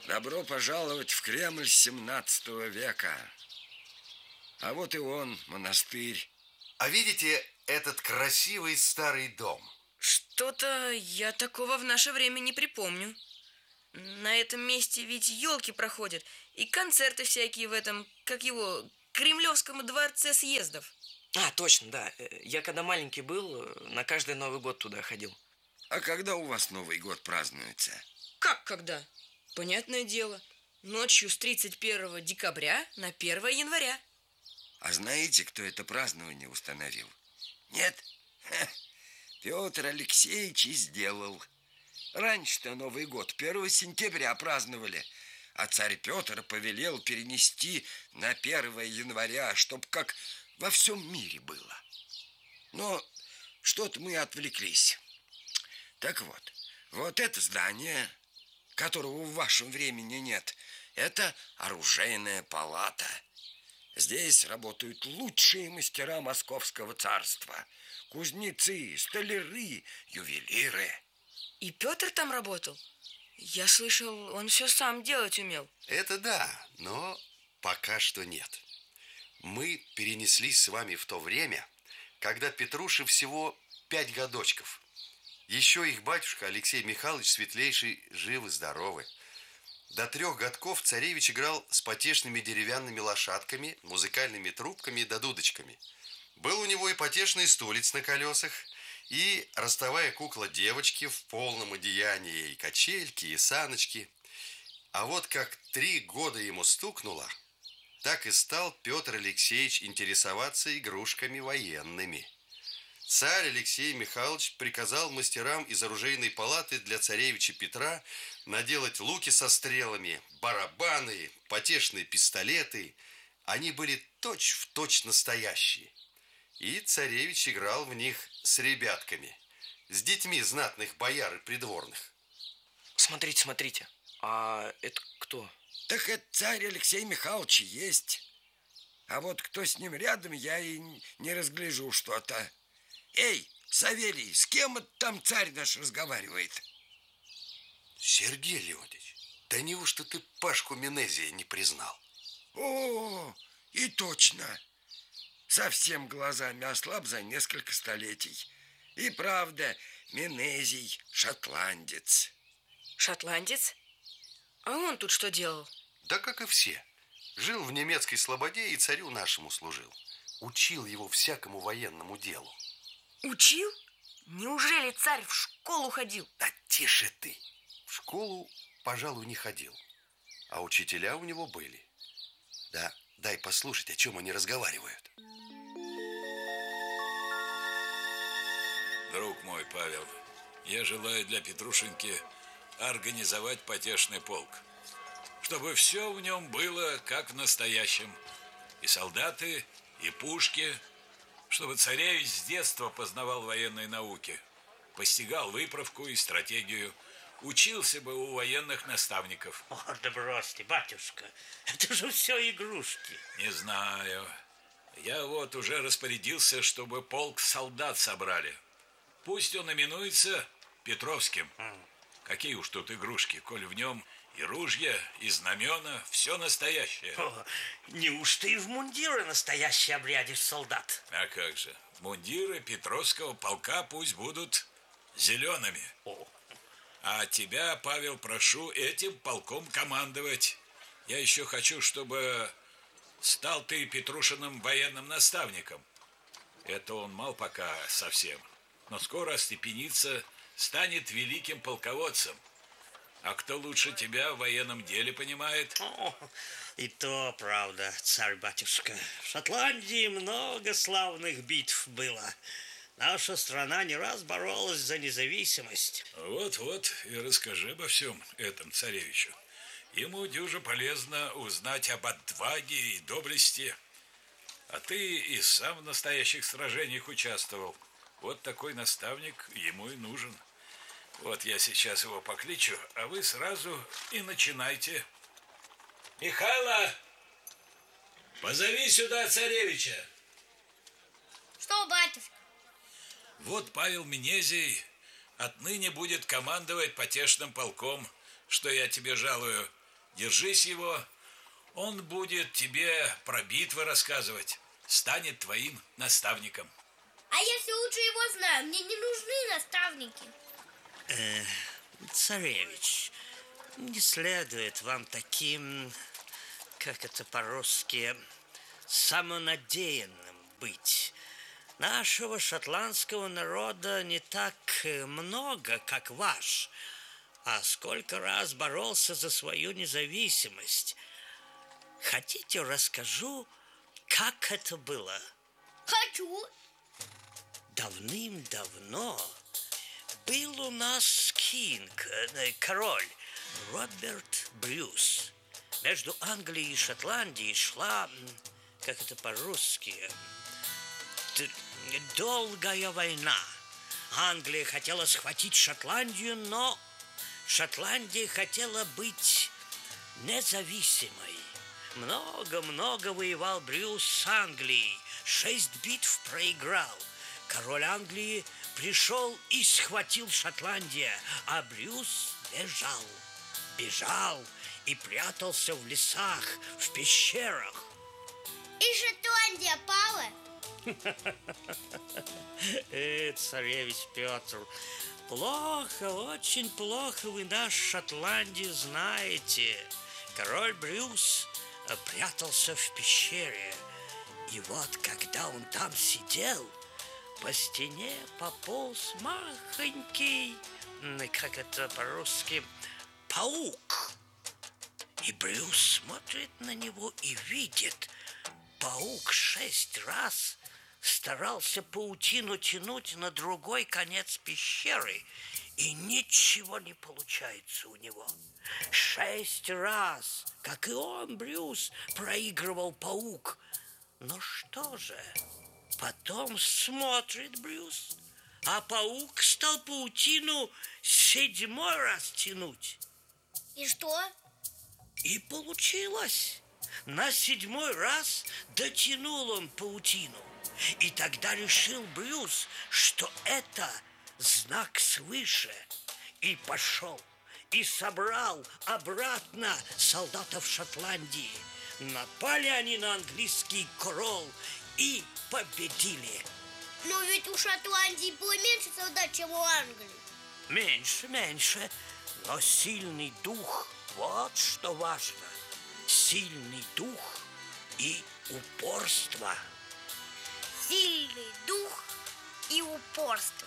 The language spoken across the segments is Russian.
Добро пожаловать в Кремль 17 века. А вот и он, монастырь. А видите этот красивый старый дом? Что-то я такого в наше время не припомню. На этом месте ведь елки проходят и концерты всякие в этом, как его, Кремлевском дворце съездов. А, точно, да. Я когда маленький был, на каждый Новый год туда ходил. А когда у вас Новый год празднуется? Как когда? Понятное дело, ночью с 31 декабря на 1 января. А знаете, кто это празднование установил? Нет? Петр Алексеевич и сделал. Раньше-то Новый год 1 сентября праздновали, а царь Петр повелел перенести на 1 января, чтоб как во всем мире было. Но что-то мы отвлеклись. Так вот это здание, которого в вашем времени нет, это оружейная палата. Здесь работают лучшие мастера Московского царства. Кузнецы, столяры, ювелиры. И Петр там работал? Я слышал, он все сам делать умел. Это да, но пока что нет. Мы перенеслись с вами в то время, когда Петруше всего 5 годочков. Еще их батюшка Алексей Михайлович Светлейший живы-здоровы. До 3 годков царевич играл с потешными деревянными лошадками, музыкальными трубками да дудочками. Был у него и потешный стулец на колесах, и ростовая кукла девочки в полном одеянии, и качельки, и саночки. А вот как 3 года ему стукнуло, так и стал Петр Алексеевич интересоваться игрушками военными. Царь Алексей Михайлович приказал мастерам из оружейной палаты для царевича Петра наделать луки со стрелами, барабаны, потешные пистолеты. Они были точь-в-точь настоящие. И царевич играл в них с ребятками, с детьми знатных бояр и придворных. Смотрите. А это кто? Так это царь Алексей Михайлович есть. А вот кто с ним рядом, я и не разгляжу что-то. Эй, Савелий, с кем это там царь наш разговаривает? Сергей Леонтьевич, да неужто ты Пашку Менезия не признал? О, и точно. Совсем глазами ослаб за несколько столетий. И правда, Менезий шотландец. Шотландец? А он тут что делал? Да как и все. Жил в немецкой слободе и царю нашему служил. Учил его всякому военному делу. Учил? Неужели царь в школу ходил? Да тише ты. В школу, пожалуй, не ходил. А учителя у него были. Да, дай послушать, о чем они разговаривают. Друг мой, Павел, я желаю для Петрушеньки организовать потешный полк, чтобы все в нем было как в настоящем. И солдаты, и пушки, чтобы царевич с детства познавал военные науки, постигал выправку и стратегию, учился бы у военных наставников. О, да бросьте, батюшка, это же все игрушки. Не знаю. Я вот уже распорядился, чтобы полк солдат собрали. Пусть он именуется Петровским. Какие уж тут игрушки, коль в нем и ружья, и знамена, все настоящее. О, неужто и в мундиры настоящий обрядишь солдат? А как же, мундиры Петровского полка пусть будут зелеными. О. А тебя, Павел, прошу этим полком командовать. Я еще хочу, чтобы стал ты Петрушиным военным наставником. Это он мал пока совсем, но скоро остепенится, станет великим полководцем. А кто лучше тебя в военном деле понимает? О, и то правда, царь-батюшка. В Шотландии много славных битв было. Наша страна не раз боролась за независимость. Вот-вот и расскажи обо всем этом царевичу. Ему дюже полезно узнать об отваге и доблести. А ты и сам в настоящих сражениях участвовал. Вот такой наставник ему и нужен. Вот я сейчас его покличу, а вы сразу и начинайте. Михайло, позови сюда царевича. Что, батюшка? Вот Павел Менезий отныне будет командовать потешным полком, что я тебе жалую. Держись его, он будет тебе про битвы рассказывать, станет твоим наставником. А если лучше его знаю, мне не нужны наставники. Царевич, не следует вам таким, как это по-русски, самонадеянным быть. Нашего шотландского народа не так много, как ваш. А сколько раз боролся за свою независимость. Хотите, расскажу, как это было? Хочу. Давным-давно был у нас король Роберт Брюс. Между Англией и Шотландией шла, как это по-русски, долгая война. Англия хотела схватить Шотландию, но Шотландия хотела быть независимой. Много-много воевал Брюс с Англией. 6 битв проиграл. Король Англии пришел и схватил Шотландию, а Брюс бежал и прятался в лесах, в пещерах. И Шотландия пала? Царевич Петр, плохо, очень плохо вы нашу Шотландию знаете. Король Брюс прятался в пещере. И вот, когда он там сидел, по стене пополз махонький, как это по-русски, паук. И Брюс смотрит на него и видит, паук 6 раз старался паутину тянуть на другой конец пещеры, и ничего не получается у него. 6 раз, как и он, Брюс, проигрывал паук. Ну что же, потом смотрит Брюс, а паук стал паутину 7-й раз тянуть. И что? И получилось. На 7-й раз дотянул он паутину. И тогда решил Брюс, что это знак свыше. И пошел, и собрал обратно солдатов Шотландии. Напали они на английский корол и победили. Но ведь у Шотландии было меньше солдат, чем у Англии. Меньше, но сильный дух, вот что важно. Сильный дух и упорство. Сильный дух и упорство.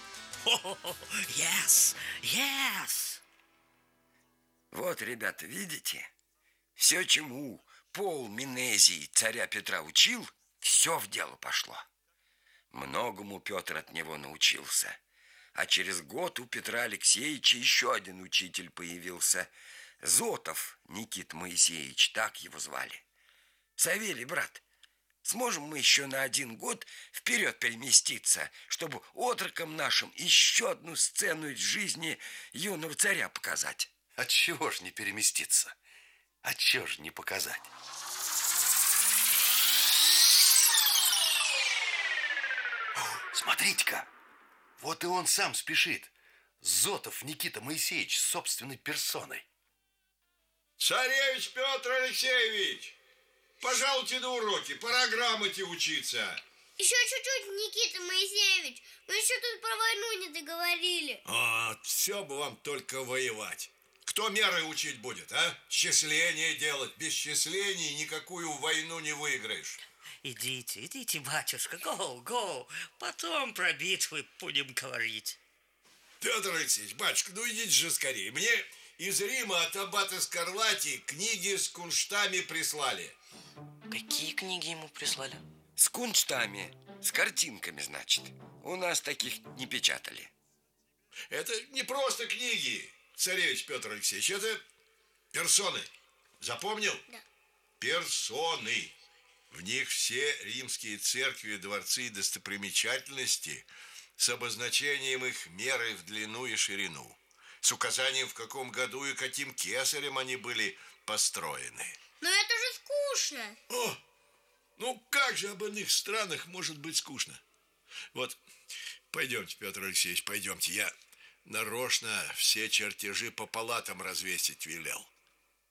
Yes. Вот, ребята, видите? Все, чему Пол Минезий царя Петра учил, все в дело пошло. Многому Петр от него научился. А через год у Петра Алексеевича еще один учитель появился. Зотов Никит Моисеевич, так его звали. Савелий, брат, сможем мы еще на 1 год вперед переместиться, чтобы отрокам нашим еще одну сцену из жизни юного царя показать? Отчего ж не переместиться? Отчего ж не показать? Смотрите-ка, вот и он сам спешит. Зотов Никита Моисеевич с собственной персоной. Царевич Петр Алексеевич, пожалуйте на уроки, пора грамоте учиться. Еще чуть-чуть, Никита Моисеевич. Мы еще тут про войну не договорили. Все бы вам только воевать. Кто меры учить будет, а? Счисление делать. Без счислений никакую войну не выиграешь. Идите, батюшка, go. Потом про битвы будем говорить. Петр Алексеевич, батюшка, ну идите же скорее. Мне из Рима от аббата Скарлатти книги с кунштами прислали. Какие книги ему прислали? С кунштами, с картинками, значит. У нас таких не печатали. Это не просто книги, царевич Петр Алексеевич, это персоны. Запомнил? Да. Персоны. В них все римские церкви, дворцы и достопримечательности с обозначением их меры в длину и ширину, с указанием, в каком году и каким кесарем они были построены. Но это же скучно. Ну как же об иных странах может быть скучно? Вот, пойдемте, Петр Алексеевич, пойдемте. Я нарочно все чертежи по палатам развесить велел.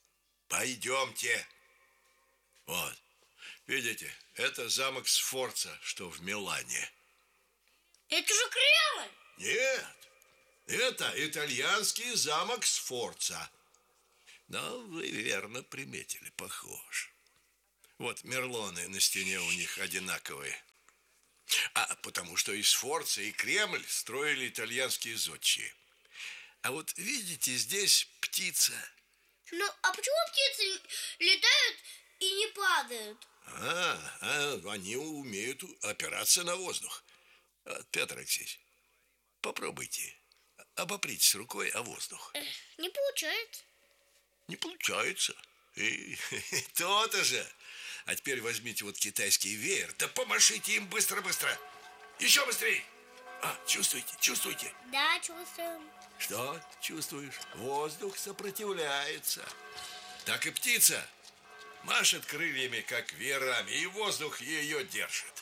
Пойдемте. Вот, видите, это замок Сфорца, что в Милане. Это же Кремль. Нет, это итальянский замок Сфорца. Но вы верно приметили, похож. Вот мерлоны на стене у них одинаковые. А потому что и Сфорца, и Кремль строили итальянские зодчие. А вот видите, здесь птица. Ну, а почему птицы летают и не падают? Они умеют опираться на воздух. Петр Алексеевич, попробуйте. Обопритесь рукой о воздух. Не получается. Не получается. И то-то же. А теперь возьмите вот китайский веер, да помашите им быстро-быстро. Еще быстрее. Чувствуете? Да, чувствуем. Что чувствуешь? Воздух сопротивляется. Так и птица машет крыльями, как веерами, и воздух ее держит.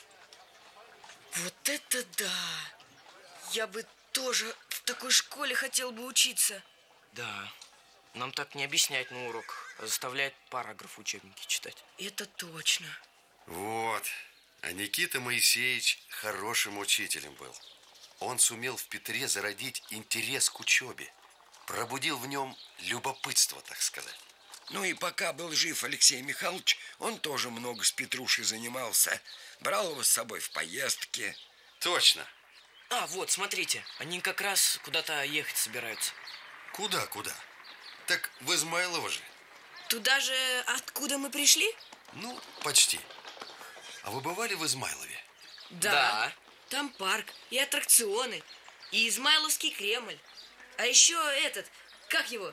Вот это да! Я бы тоже в такой школе хотел бы учиться. Да, нам так не объясняют на урок, а заставляют параграф в учебнике читать. Это точно. Вот. А Никита Моисеевич хорошим учителем был. Он сумел в Петре зародить интерес к учебе. Пробудил в нем любопытство, так сказать. Ну и пока был жив Алексей Михайлович, он тоже много с Петрушей занимался. Брал его с собой в поездки. Точно. А, вот, смотрите, они как раз куда-то ехать собираются. Куда? Так в Измайлово же. Туда же, откуда мы пришли? Ну, почти. А вы бывали в Измайлове? Да. Там парк и аттракционы, и Измайловский Кремль. А еще этот, как его,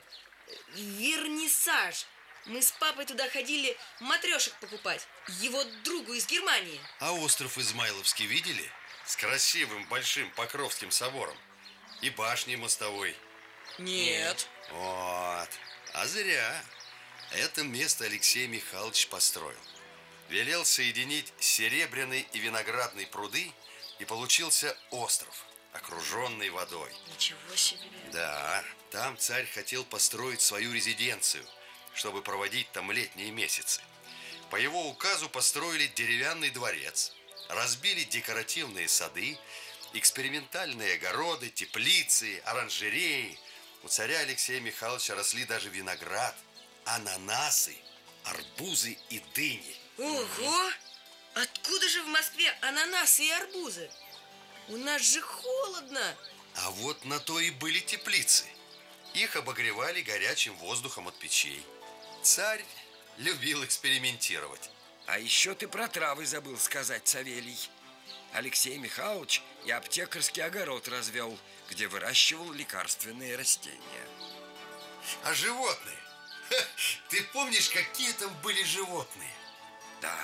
вернисаж. Мы с папой туда ходили матрешек покупать, его другу из Германии. А остров Измайловский видели? С красивым большим Покровским собором и башней мостовой. Нет. Вот. А зря. Это место Алексей Михайлович построил. Велел соединить Серебряный и Виноградный пруды, и получился остров, окруженный водой. Ничего себе. Да, там царь хотел построить свою резиденцию, чтобы проводить там летние месяцы. По его указу построили деревянный дворец, разбили декоративные сады, экспериментальные огороды, теплицы, оранжереи. У царя Алексея Михайловича росли даже виноград, ананасы, арбузы и дыни. Ого! Откуда же в Москве ананасы и арбузы? У нас же холодно. А вот на то и были теплицы. Их обогревали горячим воздухом от печей. Царь любил экспериментировать. А еще ты про травы забыл сказать, Савелий. Алексей Михайлович и аптекарский огород развел, где выращивал лекарственные растения. А животные? Ты помнишь, какие там были животные? Да,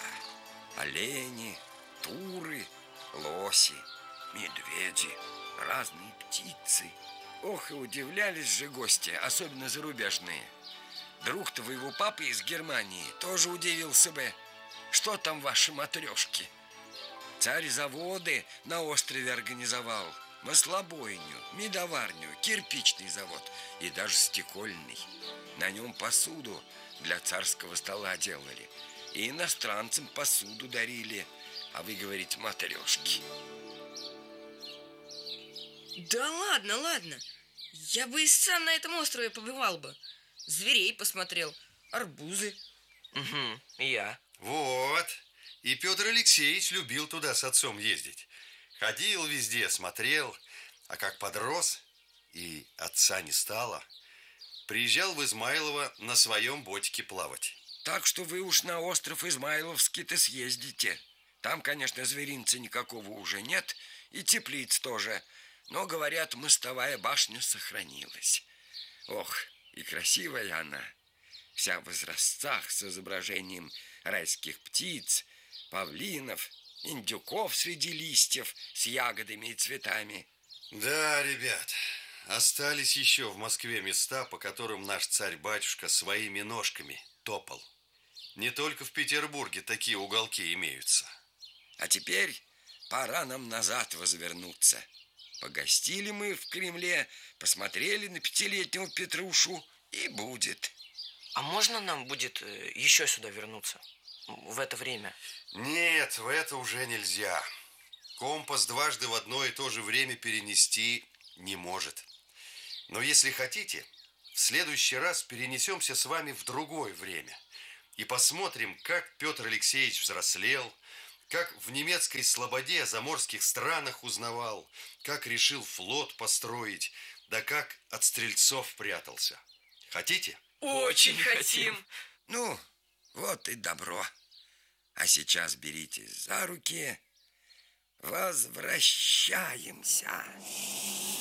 олени, туры, лоси, медведи, разные птицы. Ох, и удивлялись же гости, особенно зарубежные. Друг твоего папы из Германии тоже удивился бы. Что там ваши матрешки? Царь заводы на острове организовал. Маслобойню, медоварню, кирпичный завод и даже стекольный. На нем посуду для царского стола делали. И иностранцам посуду дарили. А вы говорите матрешки. Да ладно. Я бы и сам на этом острове побывал бы. Зверей посмотрел, арбузы. Угу, и я. Вот. И Петр Алексеевич любил туда с отцом ездить. Ходил везде, смотрел. А как подрос, и отца не стало, приезжал в Измайлово на своем ботике плавать. Так что вы уж на остров Измайловский-то съездите. Там, конечно, зверинца никакого уже нет, и теплиц тоже. Но, говорят, мостовая башня сохранилась. Ох, и красивая она. Вся в изразцах с изображением райских птиц, павлинов, индюков среди листьев с ягодами и цветами. Да, ребят, остались еще в Москве места, по которым наш царь-батюшка своими ножками топал. Не только в Петербурге такие уголки имеются. А теперь пора нам назад возвернуться. Погостили мы в Кремле, посмотрели на 5-летнего Петрушу, и будет. А можно нам будет еще сюда вернуться? В это время? Нет, в это уже нельзя. Компас дважды в одно и то же время перенести не может. Но если хотите, в следующий раз перенесемся с вами в другое время и посмотрим, как Петр Алексеевич взрослел, как в немецкой слободе о заморских странах узнавал, как решил флот построить, да как от стрельцов прятался. Хотите? Очень хотим. Ну, вот и добро. А сейчас берите за руки. Возвращаемся.